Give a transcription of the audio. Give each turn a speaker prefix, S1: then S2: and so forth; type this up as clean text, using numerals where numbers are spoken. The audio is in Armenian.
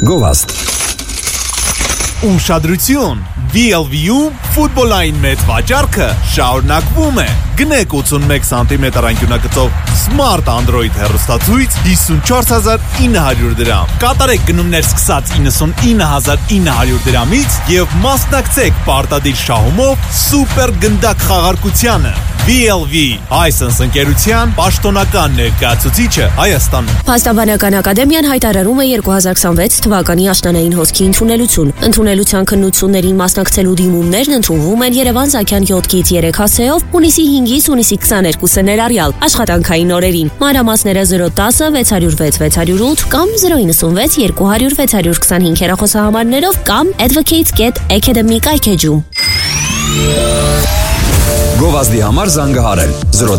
S1: Գովազդ։
S2: Ուշադրություն, VLV-ում ֆուտբոլային մեծ վաճառքը շարունակվում է։ Գնեք 81 սանտիմետր անկյունագծով Smart Android հեռուստացույց 54900 դրամ։ Կատարեք գնումներ սկսած 99900 դրամից եւ մասնակցեք պարտադիր շահումով սուպեր գնդակ խաղարկությանը։ VLV License ընկերության պաշտոնական ներկայացուցիչը Հայաստանում։
S3: Փաստաբանական ակադեմիան հայտարարում է 2026 թվականի աշնանային հոսքի ընդունելություն։ Ընդունելության քննություններին մասնակցելու դիմումներն ընդունվում են Երևան-Զաքյան 7-ից 3 հասեով հունիսի 5-ից հունիսի 22-ը ներառյալ աշխատանքային օրերին։ Մանրամասները 010 606 608 կամ 096 200 625 հեռախոսահամարներով կամ advocates.academy կայքեջում։
S1: Գովազդի համար զանգահարել